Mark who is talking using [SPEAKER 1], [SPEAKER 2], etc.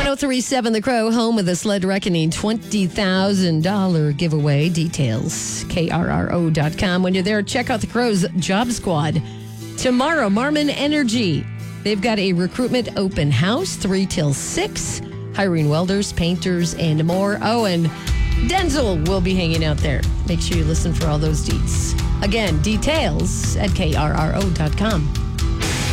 [SPEAKER 1] 1037 The Crow, home of the Sled Reckoning $20,000 giveaway. Details, krro.com. When you're there, check out the Crow's Job Squad. Tomorrow, Marmon Energy. They've got a recruitment open house, 3 till 6. Hiring welders, painters, and more. Oh, and Denzel will be hanging out there. Make sure you listen for all those deets. Again, details at krro.com.